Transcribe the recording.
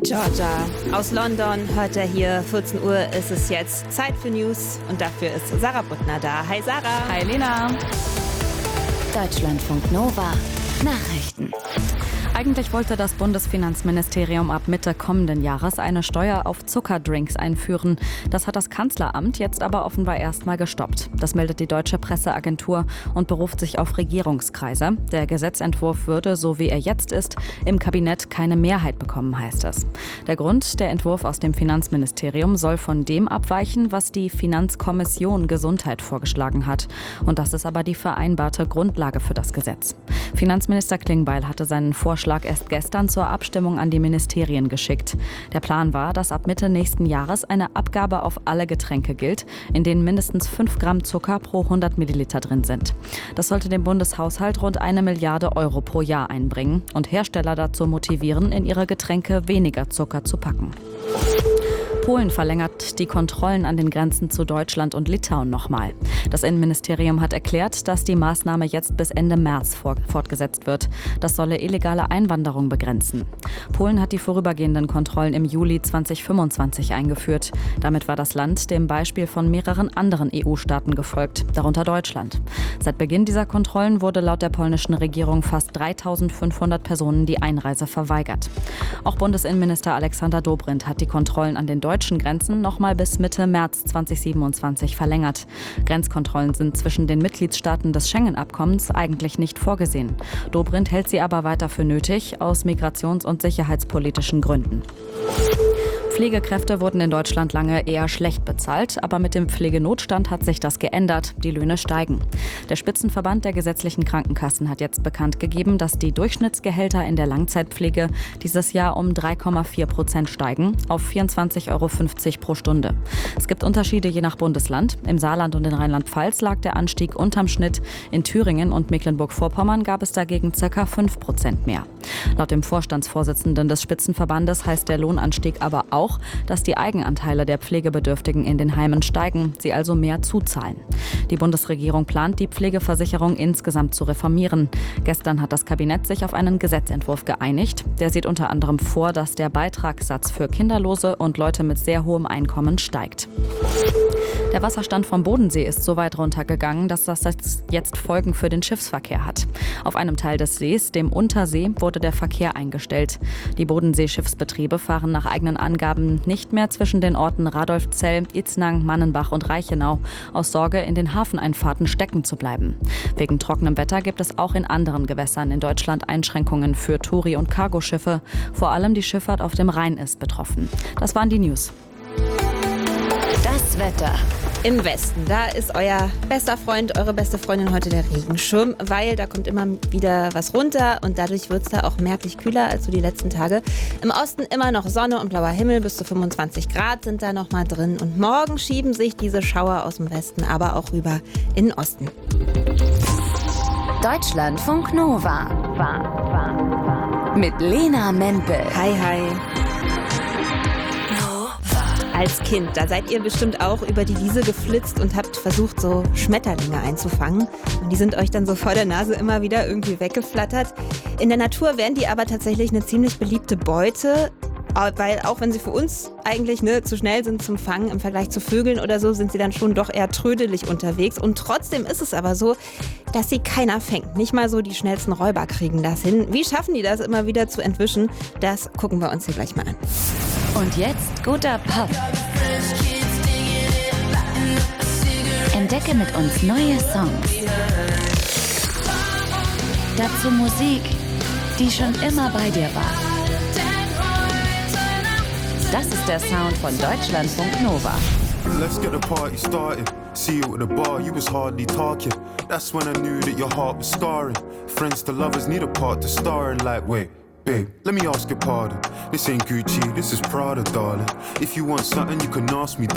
Georgia. Aus London hört er hier. 14 Uhr ist es jetzt. Zeit für News. Und dafür ist Sarah Bruttner da. Hi Sarah. Hi Lena. Deutschlandfunk Nova. Nachrichten. Eigentlich wollte das Bundesfinanzministerium ab Mitte kommenden Jahres eine Steuer auf Zuckerdrinks einführen. Das hat das Kanzleramt jetzt aber offenbar erstmal gestoppt. Das meldet die Deutsche Presseagentur und beruft sich auf Regierungskreise. Der Gesetzentwurf würde, so wie er jetzt ist, im Kabinett keine Mehrheit bekommen, heißt es. Der Grund, der Entwurf aus dem Finanzministerium soll von dem abweichen, was die Finanzkommission Gesundheit vorgeschlagen hat. Und das ist aber die vereinbarte Grundlage für das Gesetz. Finanzminister Klingbeil hatte seinen Vorschlag erst gestern zur Abstimmung an die Ministerien geschickt. Der Plan war, dass ab Mitte nächsten Jahres eine Abgabe auf alle Getränke gilt, in denen mindestens 5 Gramm Zucker pro 100 Milliliter drin sind. Das sollte dem Bundeshaushalt rund 1 Milliarde Euro pro Jahr einbringen und Hersteller dazu motivieren, in ihre Getränke weniger Zucker zu packen. Polen verlängert die Kontrollen an den Grenzen zu Deutschland und Litauen nochmal. Das Innenministerium hat erklärt, dass die Maßnahme jetzt bis Ende März fortgesetzt wird. Das solle illegale Einwanderung begrenzen. Polen hat die vorübergehenden Kontrollen im Juli 2025 eingeführt. Damit war das Land dem Beispiel von mehreren anderen EU-Staaten gefolgt, darunter Deutschland. Seit Beginn dieser Kontrollen wurde laut der polnischen Regierung fast 3.500 Personen die Einreise verweigert. Auch Bundesinnenminister Alexander Dobrindt hat die Kontrollen an den deutschen Grenzen nochmal bis Mitte März 2027 verlängert. Grenzkontrollen sind zwischen den Mitgliedstaaten des Schengen-Abkommens eigentlich nicht vorgesehen. Dobrindt hält sie aber weiter für nötig, aus migrations- und sicherheitspolitischen Gründen. Pflegekräfte wurden in Deutschland lange eher schlecht bezahlt, aber mit dem Pflegenotstand hat sich das geändert. Die Löhne steigen. Der Spitzenverband der gesetzlichen Krankenkassen hat jetzt bekannt gegeben, dass die Durchschnittsgehälter in der Langzeitpflege dieses Jahr um 3,4% steigen, auf 24,50 € pro Stunde. Es gibt Unterschiede je nach Bundesland. Im Saarland und in Rheinland-Pfalz lag der Anstieg unterm Schnitt. In Thüringen und Mecklenburg-Vorpommern gab es dagegen ca. 5% mehr. Laut dem Vorstandsvorsitzenden des Spitzenverbandes heißt der Lohnanstieg aber auch, dass die Eigenanteile der Pflegebedürftigen in den Heimen steigen, sie also mehr zuzahlen. Die Bundesregierung plant, die Pflegeversicherung insgesamt zu reformieren. Gestern hat das Kabinett sich auf einen Gesetzentwurf geeinigt. Der sieht unter anderem vor, dass der Beitragssatz für Kinderlose und Leute mit sehr hohem Einkommen steigt. Der Wasserstand vom Bodensee ist so weit runtergegangen, dass das jetzt Folgen für den Schiffsverkehr hat. Auf einem Teil des Sees, dem Untersee, wurde der Verkehr eingestellt. Die Bodensee-Schiffsbetriebe fahren nach eigenen Angaben nicht mehr zwischen den Orten Radolfzell, Itznang, Mannenbach und Reichenau, aus Sorge, in den Hafeneinfahrten stecken zu bleiben. Wegen trockenem Wetter gibt es auch in anderen Gewässern in Deutschland Einschränkungen für Touri- und Cargoschiffe. Vor allem die Schifffahrt auf dem Rhein ist betroffen. Das waren die News. Das Wetter. Im Westen, da ist euer bester Freund, eure beste Freundin heute der Regenschirm, weil da kommt immer wieder was runter und dadurch wird es da auch merklich kühler als so die letzten Tage. Im Osten immer noch Sonne und blauer Himmel, bis zu 25 Grad sind da noch mal drin. Und morgen schieben sich diese Schauer aus dem Westen aber auch rüber in den Osten. Deutschlandfunk Nova. Mit Lena Mempel. Hi, hi. Als Kind, da seid ihr bestimmt auch über die Wiese geflitzt und habt versucht, so Schmetterlinge einzufangen. Und die sind euch dann so vor der Nase immer wieder irgendwie weggeflattert. In der Natur wären die aber tatsächlich eine ziemlich beliebte Beute. Weil auch wenn sie für uns eigentlich zu schnell sind zum Fangen im Vergleich zu Vögeln oder so, sind sie dann schon doch eher trödelig unterwegs. Und trotzdem ist es aber so, dass sie keiner fängt. Nicht mal so die schnellsten Räuber kriegen das hin. Wie schaffen die das immer wieder zu entwischen? Das gucken wir uns hier gleich mal an. Und jetzt guter Pop. Entdecke mit uns neue Songs. Dazu Musik, die schon immer bei dir war. Das ist der Sound von Deutschlandfunk Nova. Let's get the party started. See you at the bar, you was hardly talking. That's when I knew that your heart was scarring. Friends to lovers need a part to star in. Like, wait, babe, let me ask your pardon. This ain't Gucci, this is Prada, darling. If you want something, you can ask me.